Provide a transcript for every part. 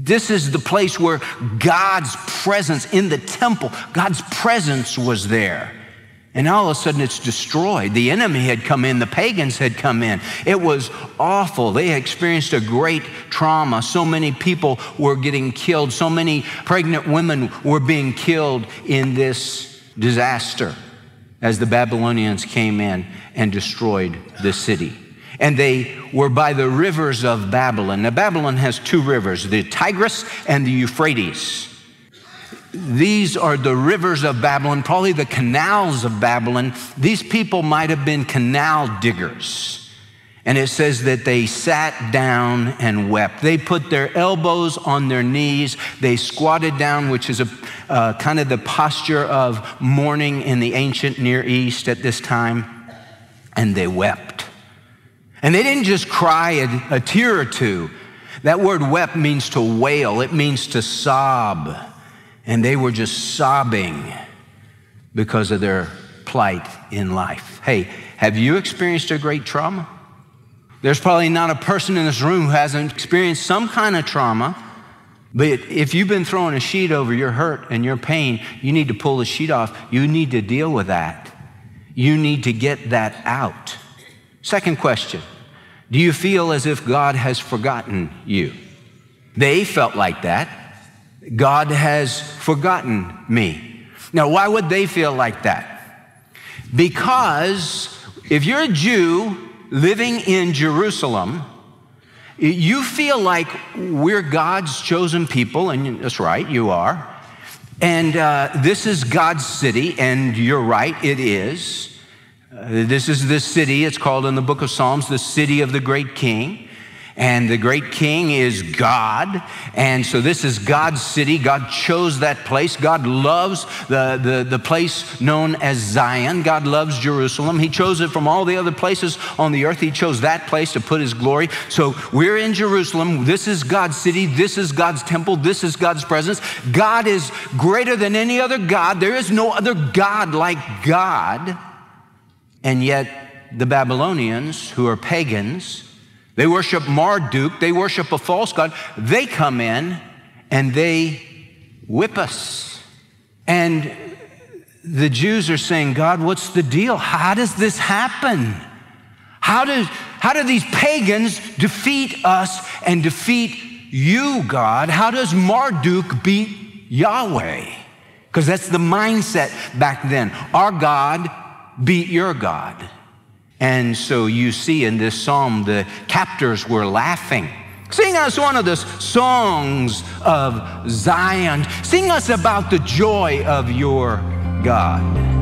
This is the place where God's presence in the temple, God's presence was there. And all of a sudden it's destroyed. The enemy had come in, the pagans had come in. It was awful. They had experienced a great trauma. So many people were getting killed. So many pregnant women were being killed in this disaster as the Babylonians came in and destroyed the city. And they were by the rivers of Babylon. Now, Babylon has two rivers, the Tigris and the Euphrates. These are the rivers of Babylon, probably the canals of Babylon. These people might have been canal diggers. And it says that they sat down and wept. They put their elbows on their knees. They squatted down, which is a kind of the posture of mourning in the ancient Near East at this time. And they wept. And they didn't just cry a tear or two. That word wept means to wail. It means to sob. And they were just sobbing because of their plight in life. Hey, have you experienced a great trauma? There's probably not a person in this room who hasn't experienced some kind of trauma. But if you've been throwing a sheet over your hurt and your pain, you need to pull the sheet off. You need to deal with that. You need to get that out. Second question, do you feel as if God has forgotten you? They felt like that. God has forgotten me. Now, why would they feel like that? Because if you're a Jew living in Jerusalem, you feel like we're God's chosen people, and that's right, you are. And this is God's city, and you're right, it is. This is the city, it's called in the book of Psalms, the city of the great king. And the great king is God. And so this is God's city. God chose that place. God loves the place known as Zion. God loves Jerusalem. He chose it from all the other places on the earth. He chose that place to put his glory. So we're in Jerusalem. This is God's city. This is God's temple. This is God's presence. God is greater than any other God. There is no other God like God. And yet the Babylonians, who are pagans, they worship Marduk, they worship a false god. They come in and they whip us. And the Jews are saying, God, what's the deal? How does this happen? How do these pagans defeat us and defeat you, God? How does Marduk beat Yahweh? Because that's the mindset back then. Our God beat your God. And so you see in this psalm, the captors were laughing. Sing us one of the songs of Zion. Sing us about the joy of your God.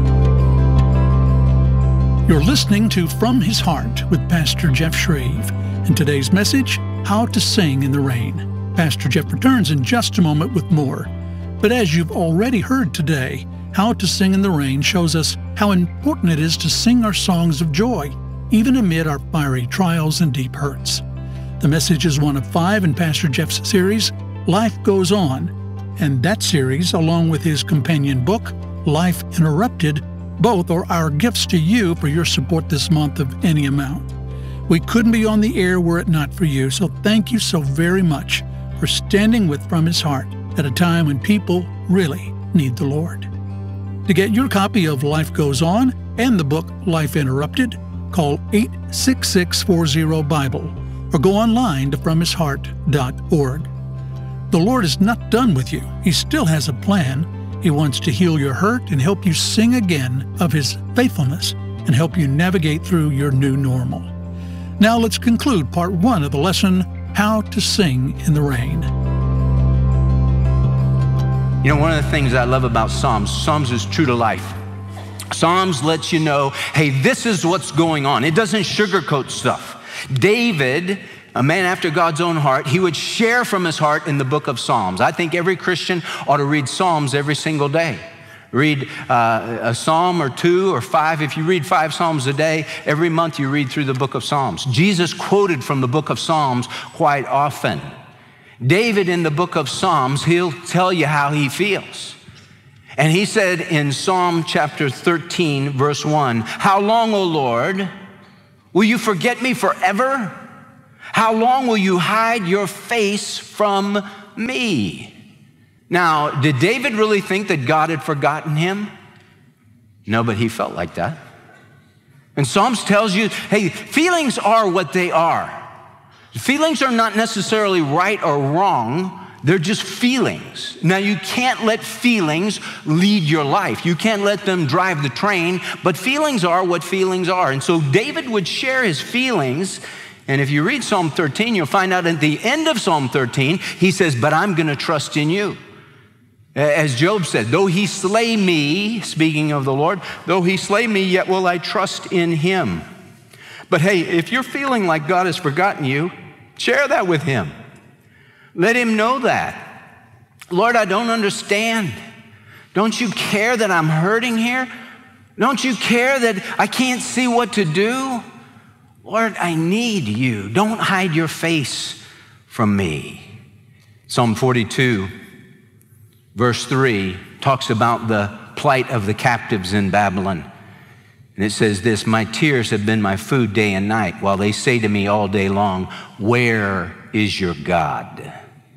You're listening to From His Heart with Pastor Jeff Shreve. And today's message, How to Sing in the Rain. Pastor Jeff returns in just a moment with more. But as you've already heard today, How to Sing in the Rain shows us how important it is to sing our songs of joy, even amid our fiery trials and deep hurts. The message is one of 5 in Pastor Jeff's series, Life Goes On, and that series, along with his companion book, Life Interrupted, both are our gifts to you for your support this month of any amount. We couldn't be on the air were it not for you, so thank you so very much for standing with From His Heart at a time when people really need the Lord. To get your copy of Life Goes On and the book Life Interrupted, call 866-40-BIBLE or go online to FromHisHeart.org. The Lord is not done with you. He still has a plan. He wants to heal your hurt and help you sing again of His faithfulness and help you navigate through your new normal. Now let's conclude part 1 of the lesson, How to Sing in the Rain. You know, one of the things I love about Psalms is true to life. Psalms lets you know, hey, this is what's going on. It doesn't sugarcoat stuff. David, a man after God's own heart, he would share from his heart in the book of Psalms. I think every Christian ought to read Psalms every single day. Read a psalm or 2 or 5. If you read 5 Psalms a day, every month you read through the book of Psalms. Jesus quoted from the book of Psalms quite often. David in the book of Psalms, he'll tell you how he feels. And he said in Psalm chapter 13, verse 1, how long, O Lord, will you forget me forever? How long will you hide your face from me. Now, did David really think that God had forgotten him? No, but he felt like that. And Psalms tells you, hey, feelings are what they are. Feelings are not necessarily right or wrong. They're just feelings. Now, you can't let feelings lead your life. You can't let them drive the train, but feelings are what feelings are. And so David would share his feelings. And if you read Psalm 13, you'll find out at the end of Psalm 13, he says, but I'm going to trust in you. As Job said, though he slay me, speaking of the Lord, though he slay me, yet will I trust in him. But hey, if you're feeling like God has forgotten you, share that with him. Let him know that. Lord, I don't understand. Don't you care that I'm hurting here? Don't you care that I can't see what to do? Lord, I need you. Don't hide your face from me. Psalm 42, verse 3, talks about the plight of the captives in Babylon. And it says this, my tears have been my food day and night, while they say to me all day long, where is your God?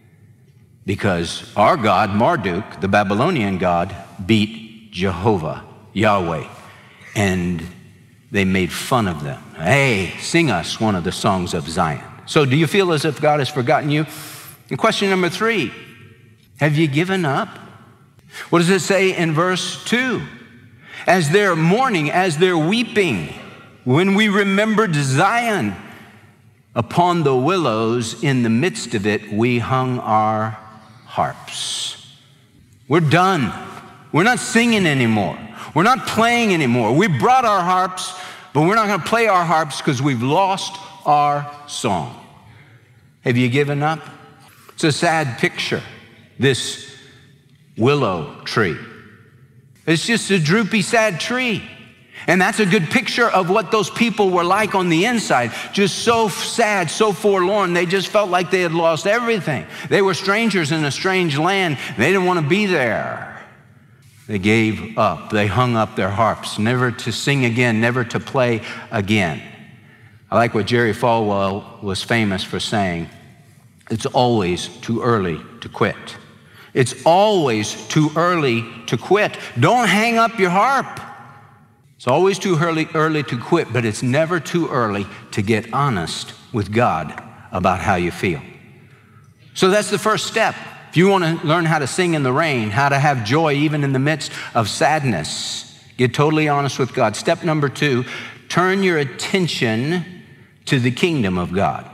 Because our God, Marduk, the Babylonian god, beat Jehovah, Yahweh, and they made fun of them. Hey, sing us one of the songs of Zion. So do you feel as if God has forgotten you? And question number 3, have you given up? What does it say in verse 2? As they're mourning, as they're weeping, when we remembered Zion, upon the willows in the midst of it, we hung our harps. We're done. We're not singing anymore. We're not playing anymore. We brought our harps, but we're not going to play our harps because we've lost our song. Have you given up? It's a sad picture, this willow tree. It's just a droopy, sad tree. And that's a good picture of what those people were like on the inside. Just so sad, so forlorn. They just felt like they had lost everything. They were strangers in a strange land. They didn't want to be there. They gave up. They hung up their harps, never to sing again, never to play again. I like what Jerry Falwell was famous for saying. It's always too early to quit. It's always too early to quit. Don't hang up your harp. It's always too early to quit, but it's never too early to get honest with God about how you feel. So that's the first step. If you want to learn how to sing in the rain, how to have joy even in the midst of sadness, get totally honest with God. Step number 2, turn your attention to the kingdom of God.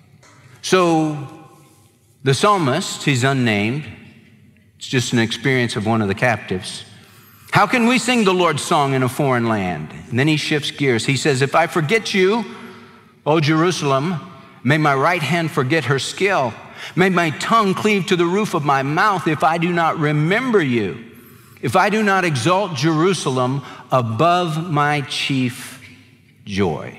So the psalmist, he's unnamed. It's just an experience of one of the captives. How can we sing the Lord's song in a foreign land? And then he shifts gears. He says, if I forget you, O Jerusalem, may my right hand forget her skill. May my tongue cleave to the roof of my mouth if I do not remember you. If I do not exalt Jerusalem above my chief joy.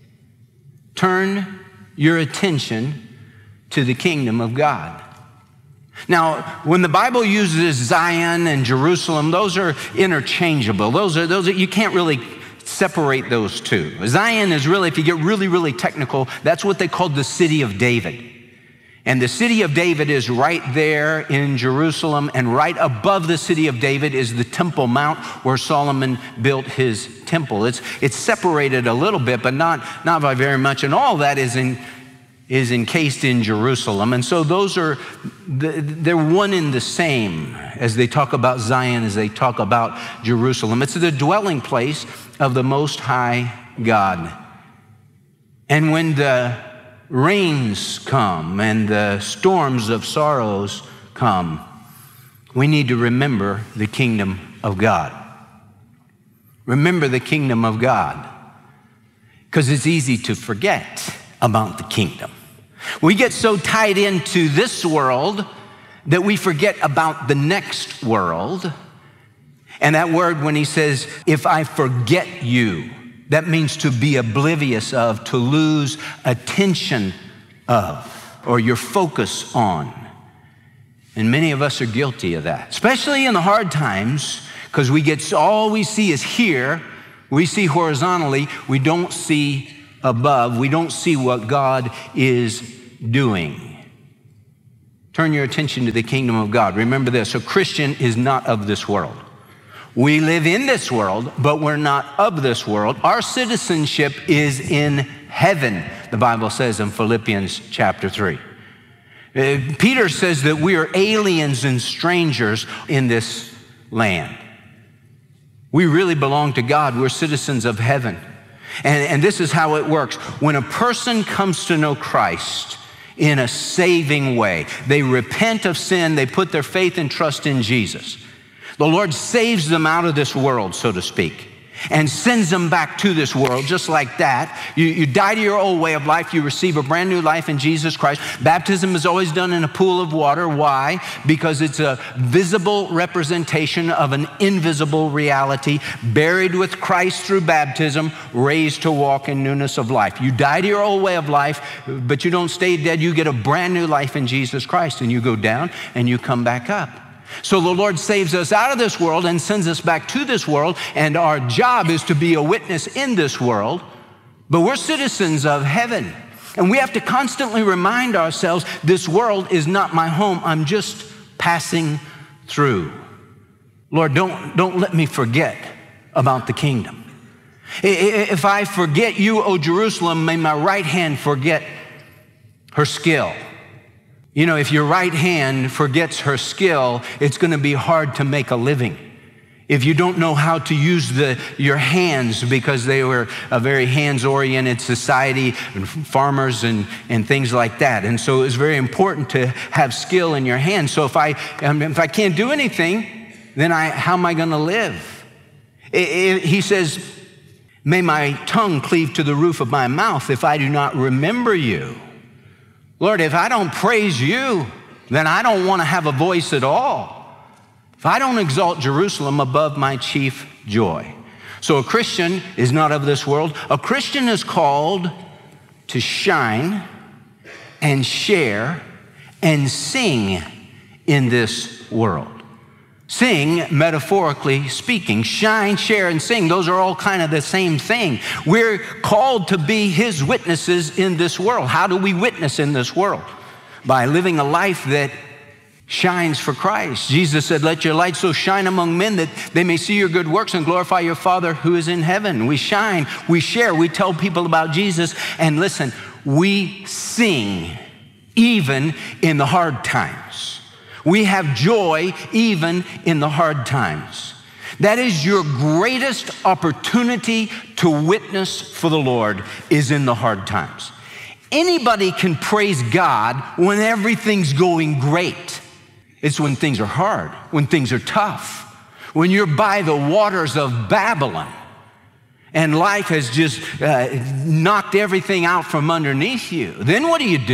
Turn your attention to the kingdom of God. Now, when the Bible uses Zion and Jerusalem, those are interchangeable. Those are you can't really separate those two. Zion is really, if you get really, really technical, that's what they called the city of David. And the city of David is right there in Jerusalem, and right above the city of David is the Temple Mount where Solomon built his temple. It's separated a little bit, but not by very much, and all that is encased in Jerusalem. And so those are, they're one in the same as they talk about Zion, as they talk about Jerusalem. It's the dwelling place of the Most High God. And when the rains come and the storms of sorrows come, we need to remember the kingdom of God. Remember the kingdom of God, because it's easy to forget about the kingdom. We get so tied into this world that we forget about the next world. And that word, when he says, if I forget you, that means to be oblivious of, to lose attention of, or your focus on. And many of us are guilty of that, especially in the hard times, because all we see is here. We see horizontally. We don't see above. We don't see what God is doing. Turn your attention to the kingdom of God. Remember this, a Christian is not of this world. We live in this world, but we're not of this world. Our citizenship is in heaven, the Bible says in Philippians chapter 3. Peter says that we are aliens and strangers in this land. We really belong to God. We're citizens of heaven. And this is how it works. When a person comes to know Christ in a saving way, they repent of sin, they put their faith and trust in Jesus. The Lord saves them out of this world, so to speak, and sends them back to this world just like that. You die to your old way of life. You receive a brand new life in Jesus Christ. Baptism is always done in a pool of water. Why? Because it's a visible representation of an invisible reality, buried with Christ through baptism, raised to walk in newness of life. You die to your old way of life, but you don't stay dead. You get a brand new life in Jesus Christ, and you go down and you come back up. So the Lord saves us out of this world and sends us back to this world, and our job is to be a witness in this world, but we're citizens of heaven. And we have to constantly remind ourselves, this world is not my home. I'm just passing through. Lord, don't let me forget about the kingdom. If I forget you, O Jerusalem, may my right hand forget her skill. You know, if your right hand forgets her skill, it's going to be hard to make a living. If you don't know how to use your hands, because they were a very hands-oriented society, and farmers and things like that. And so it's very important to have skill in your hands. So if I can't do anything, then how am I going to live? He says, may my tongue cleave to the roof of my mouth if I do not remember you. Lord, if I don't praise you, then I don't want to have a voice at all. If I don't exalt Jerusalem above my chief joy. So a Christian is not of this world. A Christian is called to shine and share and sing in this world. Sing, metaphorically speaking. Shine, share, and sing. Those are all kind of the same thing. We're called to be his witnesses in this world. How do we witness in this world? By living a life that shines for Christ. Jesus said, let your light so shine among men that they may see your good works and glorify your Father who is in heaven. We shine, we share, we tell people about Jesus, and listen, we sing even in the hard times. We have joy even in the hard times. That is your greatest opportunity to witness for the Lord, is in the hard times. Anybody can praise God when everything's going great. It's when things are hard, when things are tough, when you're by the waters of Babylon and life has just knocked everything out from underneath you. Then what do?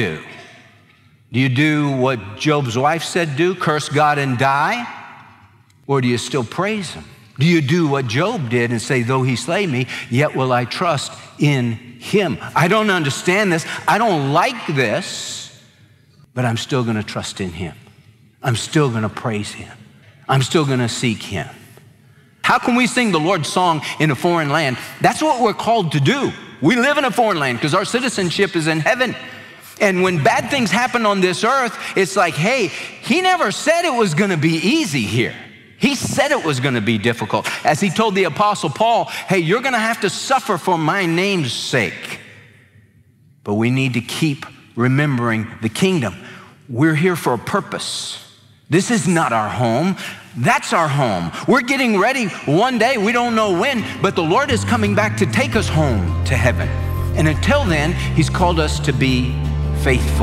Do you do what Job's wife said do, curse God and die? Or do you still praise him? Do you do what Job did and say, though he slay me, yet will I trust in him? I don't understand this. I don't like this, but I'm still going to trust in him. I'm still going to praise him. I'm still going to seek him. How can we sing the Lord's song in a foreign land? That's what we're called to do. We live in a foreign land because our citizenship is in heaven. And when bad things happen on this earth, it's like, hey, he never said it was going to be easy here. He said it was going to be difficult. As he told the Apostle Paul, hey, you're going to have to suffer for my name's sake. But we need to keep remembering the kingdom. We're here for a purpose. This is not our home. That's our home. We're getting ready one day. We don't know when, but the Lord is coming back to take us home to heaven. And until then, he's called us to be faithful.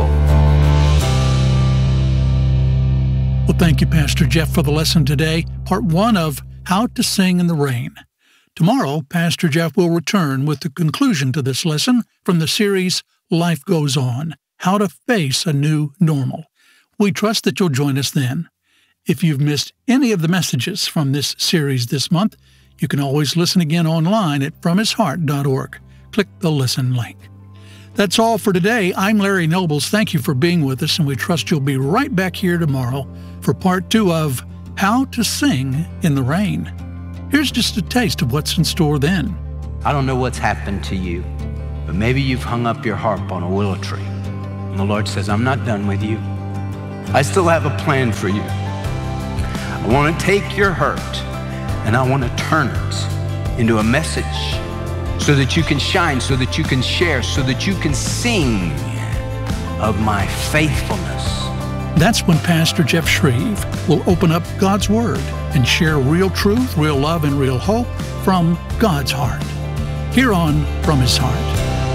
Well, thank you, Pastor Jeff, for the lesson today, part 1 of How to Sing in the Rain. Tomorrow, Pastor Jeff will return with the conclusion to this lesson from the series Life Goes On, How to Face a New Normal. We trust that you'll join us then. If you've missed any of the messages from this series this month, you can always listen again online at fromhisheart.org. Click the listen link. That's all for today. I'm Larry Nobles. Thank you for being with us, and we trust you'll be right back here tomorrow for part 2 of How to Sing in the Rain. Here's just a taste of what's in store then. I don't know what's happened to you, but maybe you've hung up your harp on a willow tree, and the Lord says, I'm not done with you. I still have a plan for you. I want to take your hurt and I want to turn it into a message so that you can shine, so that you can share, so that you can sing of my faithfulness. That's when Pastor Jeff Shreve will open up God's Word and share real truth, real love, and real hope from God's heart. Here on From His Heart.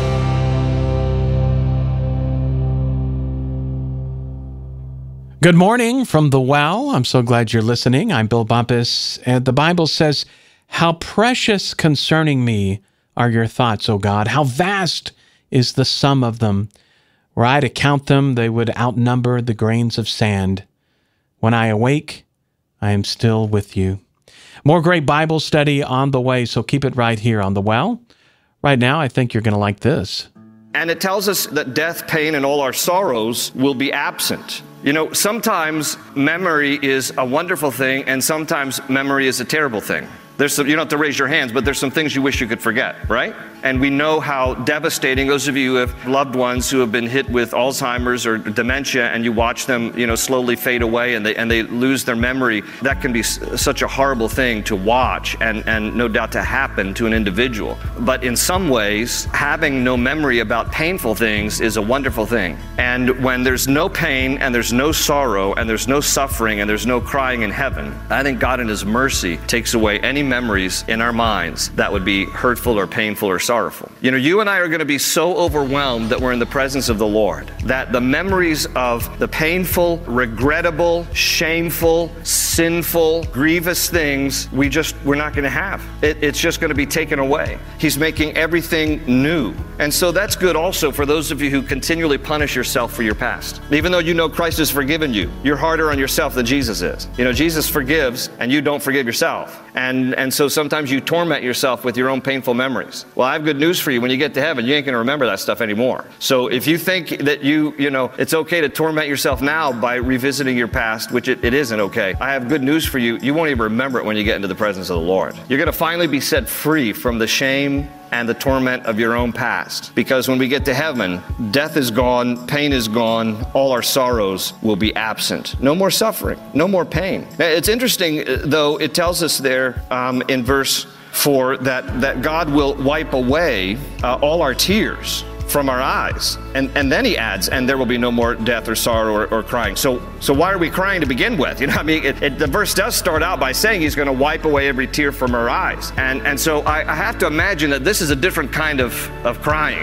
Good morning from the well. I'm so glad you're listening. I'm Bill Bumpus, and the Bible says, "How precious concerning me are your thoughts, O God. How vast is the sum of them. Were I to count them, they would outnumber the grains of sand. When I awake, I am still with you." More great Bible study on the way, so keep it right here on the well. Right now, I think you're going to like this. And it tells us that death, pain, and all our sorrows will be absent. You know, sometimes memory is a wonderful thing, and sometimes memory is a terrible thing. You don't have to raise your hands, but there's some things you wish you could forget, right? And we know how devastating, those of you who have loved ones who have been hit with Alzheimer's or dementia, and you watch them, slowly fade away and they lose their memory. That can be such a horrible thing to watch and no doubt to happen to an individual. But in some ways, having no memory about painful things is a wonderful thing. And when there's no pain and there's no sorrow and there's no suffering and there's no crying in heaven, I think God in His mercy takes away any memories in our minds that would be hurtful or painful or sorrowful. You and I are going to be so overwhelmed that we're in the presence of the Lord that the memories of the painful, regrettable, shameful, sinful, grievous things we're not going to have. It's just going to be taken away. He's making everything new. And so that's good also for those of you who continually punish yourself for your past. Even though you know Christ has forgiven you, you're harder on yourself than Jesus is. Jesus forgives and you don't forgive yourself. And so sometimes you torment yourself with your own painful memories. Well, I have good news for you. When you get to heaven, you ain't going to remember that stuff anymore. So if you think that it's okay to torment yourself now by revisiting your past, which it isn't okay, I have good news for you. You won't even remember it when you get into the presence of the Lord. You're going to finally be set free from the shame and the torment of your own past. Because when we get to heaven, death is gone, pain is gone, all our sorrows will be absent. No more suffering, no more pain. It's interesting, though, it tells us there in verse 4 that God will wipe away all our tears from our eyes. And then he adds, and there will be no more death or sorrow or crying. So why are we crying to begin with? The verse does start out by saying he's going to wipe away every tear from our eyes. And so I have to imagine that this is a different kind of crying.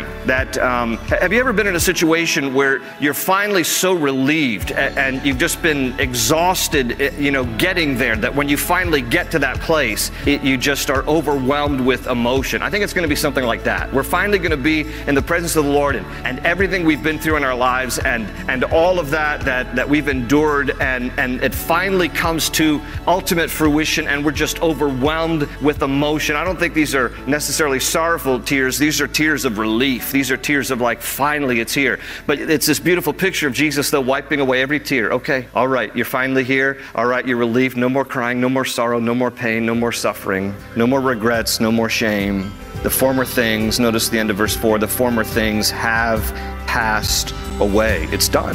Have you ever been in a situation where you're finally so relieved and you've just been exhausted, getting there, that when you finally get to that place, you just are overwhelmed with emotion? I think it's going to be something like that. We're finally going to be in the presence of the Lord and everything we've been through in our lives and all of that we've endured, and it finally comes to ultimate fruition, and we're just overwhelmed with emotion. I don't think these are necessarily sorrowful tears. These are tears of relief. These are tears of like, finally it's here. But it's this beautiful picture of Jesus, though, wiping away every tear. Okay, all right, you're finally here. All right, you're relieved. No more crying, no more sorrow, no more pain, no more suffering, no more regrets, no more shame. The former things, notice the end of verse 4, the former things have passed away. It's done.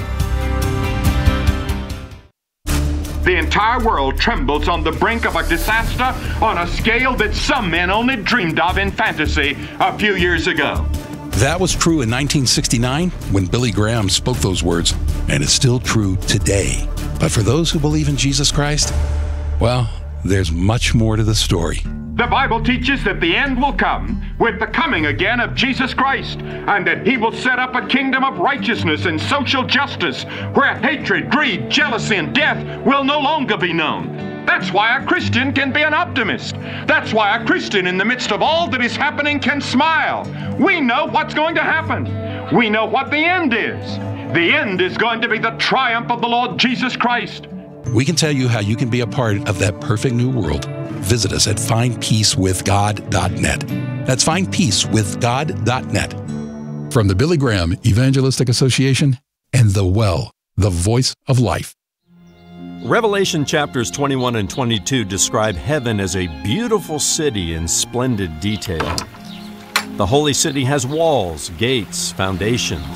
The entire world trembles on the brink of a disaster on a scale that some men only dreamed of in fantasy a few years ago. That was true in 1969 when Billy Graham spoke those words, and it's still true today. But for those who believe in Jesus Christ, well, there's much more to the story. The Bible teaches that the end will come with the coming again of Jesus Christ, and that he will set up a kingdom of righteousness and social justice where hatred, greed, jealousy, and death will no longer be known. That's why a Christian can be an optimist. That's why a Christian in the midst of all that is happening can smile. We know what's going to happen. We know what the end is. The end is going to be the triumph of the Lord Jesus Christ. We can tell you how you can be a part of that perfect new world. Visit us at findpeacewithgod.net. That's findpeacewithgod.net. From the Billy Graham Evangelistic Association and The Well, the voice of life. Revelation chapters 21 and 22 describe heaven as a beautiful city in splendid detail. The holy city has walls, gates, foundations.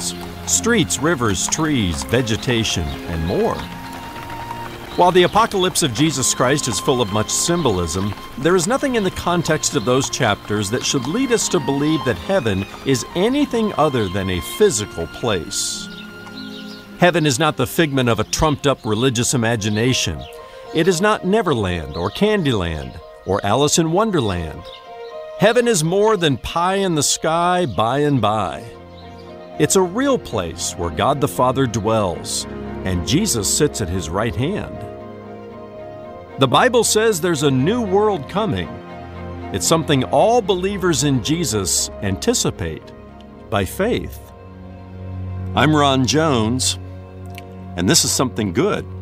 streets, rivers, trees, vegetation, and more. While the apocalypse of Jesus Christ is full of much symbolism, there is nothing in the context of those chapters that should lead us to believe that heaven is anything other than a physical place. Heaven is not the figment of a trumped-up religious imagination. It is not Neverland or Candyland or Alice in Wonderland. Heaven is more than pie in the sky by and by. It's a real place where God the Father dwells, and Jesus sits at His right hand. The Bible says there's a new world coming. It's something all believers in Jesus anticipate by faith. I'm Ron Jones, and this is Something Good.